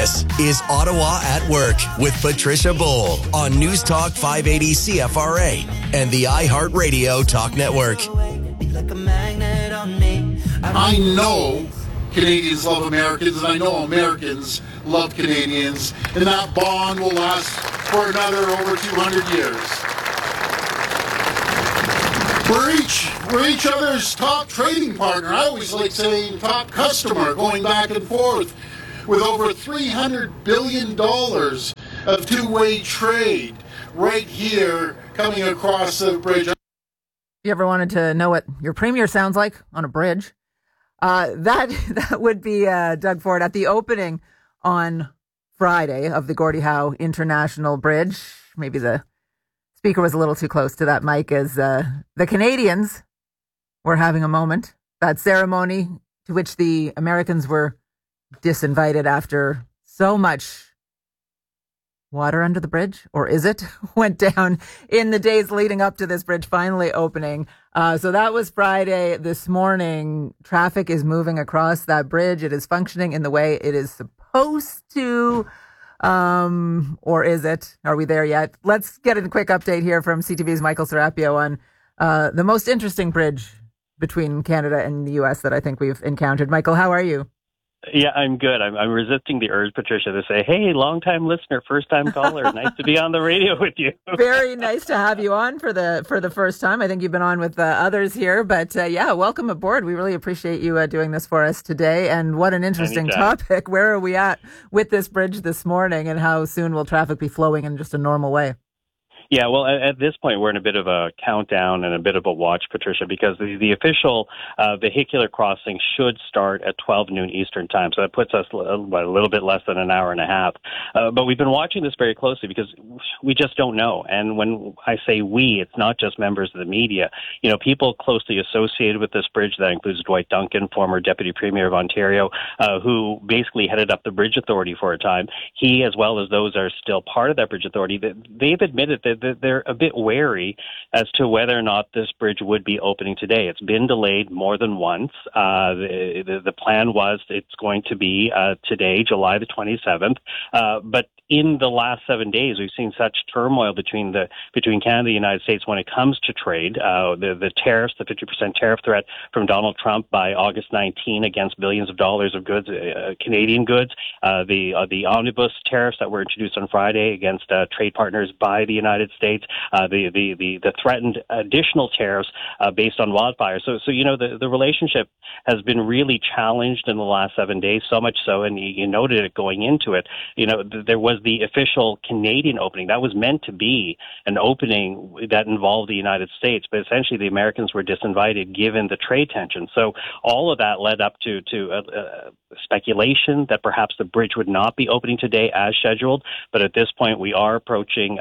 This is Ottawa at Work with Patricia Bowl on News Talk 580 CFRA and the iHeartRadio Talk Network. I know Canadians love Americans, and I know Americans love Canadians, and that bond will last for another over 200 years. We're each other's top trading partner. I always like saying top customer, going back and forth with over $300 billion of two-way trade right here coming across the bridge. You ever wanted to know what your premier sounds like on a bridge? That would be Doug Ford at the opening on Friday of the Gordie Howe International Bridge. Maybe the speaker was a little too close to that mic as the Canadians were having a moment. That ceremony to which the Americans were disinvited after so much water under the bridge, or is it, went down in the days leading up to this bridge finally opening. So that was Friday. This morning, traffic is moving across that bridge. It is functioning in the way it is supposed to. Or is it? Are we there yet? Let's get a quick update here from CTV's Michael Serapio on the most interesting bridge between Canada and the U.S. that I think we've encountered. Michael, how are you? Yeah, I'm good. I'm resisting the urge, Patricia, to say, hey, long-time listener, first-time caller. Nice to be on the radio with you. Very nice to have you on for the first time. I think you've been on with others here. But yeah, welcome aboard. We really appreciate you doing this for us today. And what an interesting topic. Where are we at with this bridge this morning, and how soon will traffic be flowing in just a normal way? Yeah, well, at this point, we're in a bit of a countdown and a bit of a watch, Patricia, because the official vehicular crossing should start at 12 noon Eastern time. So that puts us a little bit less than an hour and a half. But we've been watching this very closely because we just don't know. And when I say we, it's not just members of the media. You know, people closely associated with this bridge, that includes Dwight Duncan, former Deputy Premier of Ontario, who basically headed up the Bridge Authority for a time. He, as well as those are still part of that Bridge Authority, they've admitted that they're a bit wary as to whether or not this bridge would be opening today. It's been delayed more than once. The plan was it's going to be today, July the 27th. But in the last 7 days, we've seen such turmoil between Canada and the United States when it comes to trade. The tariffs, the 50% tariff threat from Donald Trump by August 19 against billions of dollars of goods, Canadian goods. The omnibus tariffs that were introduced on Friday against trade partners by the United States. The threatened additional tariffs based on wildfires. So you know, the relationship has been really challenged in the last 7 days, so much so, and you noted it going into it. You know, there was the official Canadian opening. That was meant to be an opening that involved the United States, but essentially the Americans were disinvited given the trade tension. So all of that led up to speculation that perhaps the bridge would not be opening today as scheduled. But at this point, we are approaching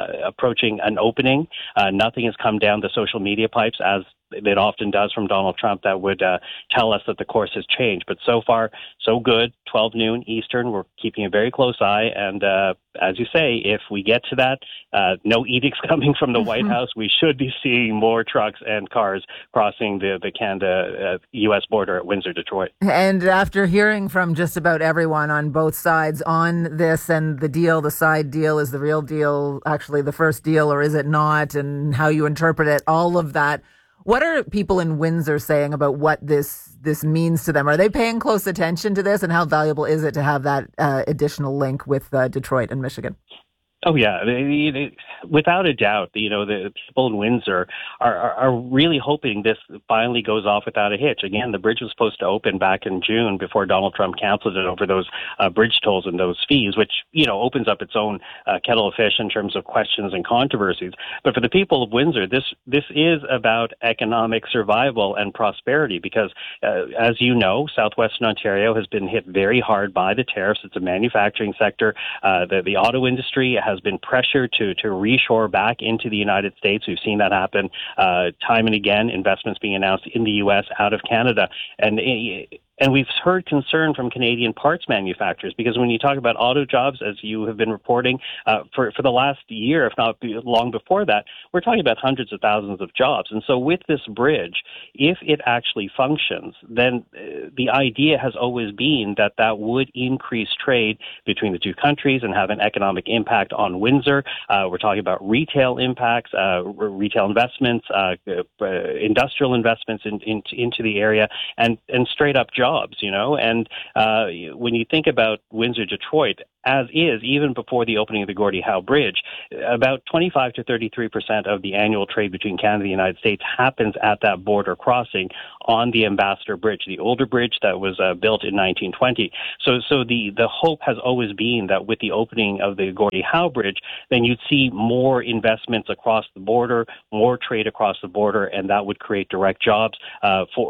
an opening. Nothing has come down the social media pipes as it often does from Donald Trump that would tell us that the course has changed. But so far, so good. 12 noon Eastern. We're keeping a very close eye. And as you say, if we get to that, no edicts coming from the White House, we should be seeing more trucks and cars crossing the Canada-U.S. border at Windsor, Detroit. And after hearing from just about everyone on both sides on this and the side deal, is the real deal actually the first deal or is it not, and how you interpret it, all of that, what are people in Windsor saying about what this means to them? Are they paying close attention to this, and how valuable is it to have that additional link with Detroit and Michigan? Oh, yeah. Without a doubt, you know, the people in Windsor are really hoping this finally goes off without a hitch. Again, the bridge was supposed to open back in June before Donald Trump canceled it over those bridge tolls and those fees, which, you know, opens up its own kettle of fish in terms of questions and controversies. But for the people of Windsor, this is about economic survival and prosperity because, as you know, southwestern Ontario has been hit very hard by the tariffs. It's a manufacturing sector. The auto industry has been pressured to reshore back into the United States. We've seen that happen time and again, investments being announced in the U.S. out of Canada. And And we've heard concern from Canadian parts manufacturers, because when you talk about auto jobs, as you have been reporting for the last year, if not long before that, we're talking about hundreds of thousands of jobs. And so with this bridge, if it actually functions, then the idea has always been that that would increase trade between the two countries and have an economic impact on Windsor. We're talking about retail impacts, retail investments, industrial investments into the area, and straight up jobs, and when you think about Windsor-Detroit, as is, even before the opening of the Gordie Howe Bridge, about 25 to 33% of the annual trade between Canada and the United States happens at that border crossing on the Ambassador Bridge, the older bridge that was built in 1920. So the hope has always been that with the opening of the Gordie Howe Bridge, then you'd see more investments across the border, more trade across the border, and that would create direct jobs for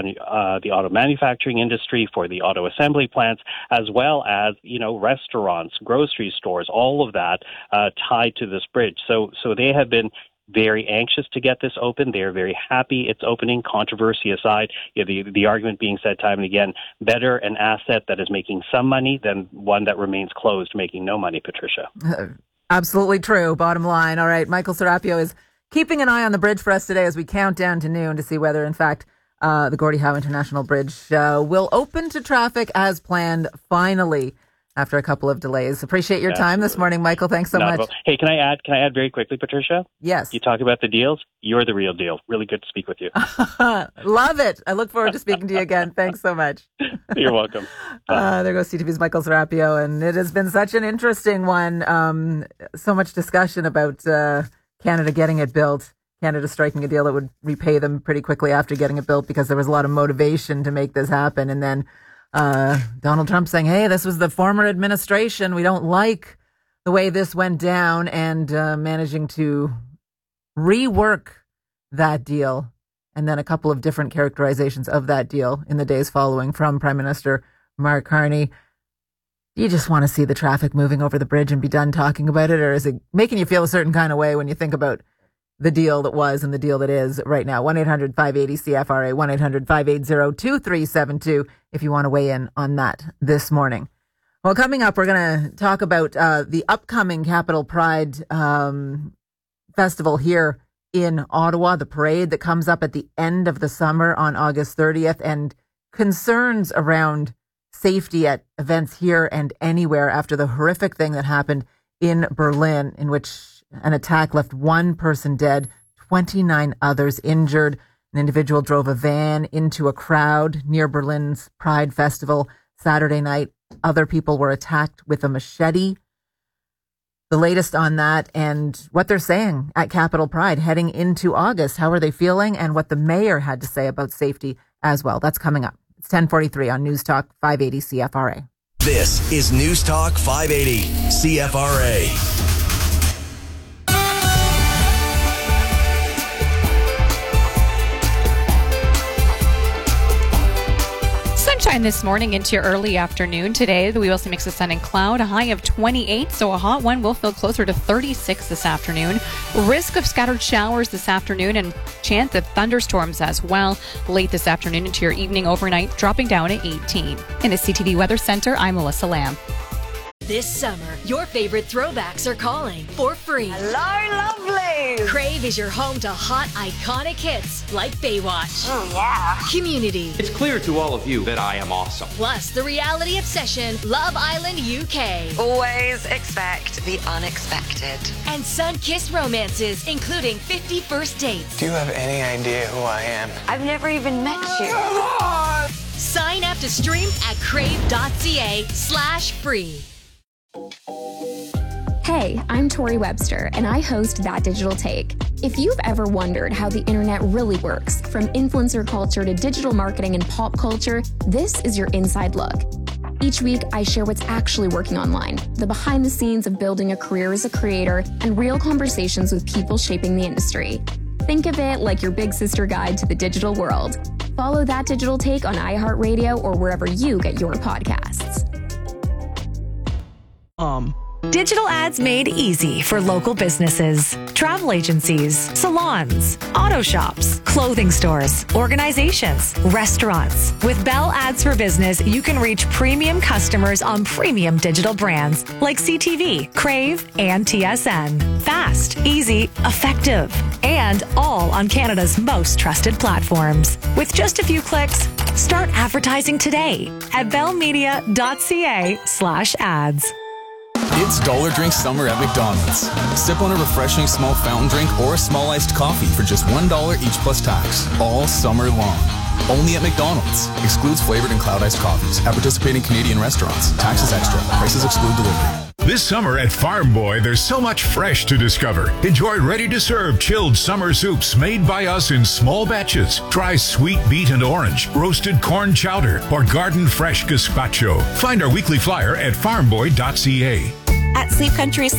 the auto manufacturing industry, for the auto assembly plants, as well as, restaurants, grocery stores, all of that tied to this bridge. So they have been very anxious to get this open. They are very happy it's opening, controversy aside. The argument being said time and again, better an asset that is making some money than one that remains closed, making no money, Patricia. Absolutely true. Bottom line. All right. Michael Serapio is keeping an eye on the bridge for us today as we count down to noon to see whether, in fact, the Gordie Howe International Bridge will open to traffic as planned finally, after a couple of delays. Appreciate your time this morning, Michael. Thanks so much. Hey, can I add very quickly, Patricia? Yes. You talk about the deals. You're the real deal. Really good to speak with you. Love it. I look forward to speaking to you again. Thanks so much. You're welcome. There goes CTV's Michael Serapio, and it has been such an interesting one. So much discussion about Canada getting it built, Canada striking a deal that would repay them pretty quickly after getting it built, because there was a lot of motivation to make this happen. And then Donald Trump saying, hey, this was the former administration. We don't like the way this went down, and managing to rework that deal. And then a couple of different characterizations of that deal in the days following from Prime Minister Mark Carney. You just want to see the traffic moving over the bridge and be done talking about it? Or is it making you feel a certain kind of way when you think about the deal that was and the deal that is right now? 1-800-580-CFRA, 1-800-580-2372 if you want to weigh in on that this morning. Well, coming up, we're going to talk about the upcoming Capital Pride Festival here in Ottawa, the parade that comes up at the end of the summer on August 30th, and concerns around safety at events here and anywhere after the horrific thing that happened in Berlin, in which an attack left one person dead, 29 others injured. An individual drove a van into a crowd near Berlin's Pride Festival Saturday night. Other people were attacked with a machete. The latest on that and what they're saying at Capital Pride heading into August. How are they feeling? And what the mayor had to say about safety as well. That's coming up. It's 10:43 on News Talk 580 CFRA. This is News Talk 580 CFRA. Sunshine this morning into your early afternoon. Today, we will see a mix of sun and cloud, a high of 28, so a hot one will feel closer to 36 this afternoon. Risk of scattered showers this afternoon and chance of thunderstorms as well late this afternoon into your evening overnight, dropping down at 18. In the CTV Weather Center, I'm Melissa Lamb. This summer, your favorite throwbacks are calling for free. Hello, lovely! Crave is your home to hot, iconic hits like Baywatch. Oh, yeah. Community. It's clear to all of you that I am awesome. Plus, the reality obsession, Love Island UK. Always expect the unexpected. And sun-kissed romances, including 50 First Dates. Do you have any idea who I am? I've never even met you. Come on! Sign up to stream at crave.ca/free. Hey, I'm Tori Webster, and I host That Digital Take. If you've ever wondered how the internet really works, from influencer culture to digital marketing and pop culture, this is your inside look. Each week, I share what's actually working online, the behind the scenes of building a career as a creator, and real conversations with people shaping the industry. Think of it like your big sister guide to the digital world. Follow That Digital Take on iHeartRadio or wherever you get your podcasts. Digital ads made easy for local businesses, travel agencies, salons, auto shops, clothing stores, organizations, restaurants. With Bell Ads for Business, you can reach premium customers on premium digital brands like CTV, Crave, and TSN. Fast, easy, effective, and all on Canada's most trusted platforms. With just a few clicks, start advertising today at bellmedia.ca/ads. It's Dollar Drink Summer at McDonald's. Sip on a refreshing small fountain drink or a small iced coffee for just $1 each plus tax, all summer long. Only at McDonald's. Excludes flavored and cloud iced coffees at participating Canadian restaurants. Taxes extra. Prices exclude delivery. This summer at Farm Boy, there's so much fresh to discover. Enjoy ready-to-serve chilled summer soups made by us in small batches. Try sweet beet and orange, roasted corn chowder, or garden fresh gazpacho. Find our weekly flyer at farmboy.ca. At Sleep Country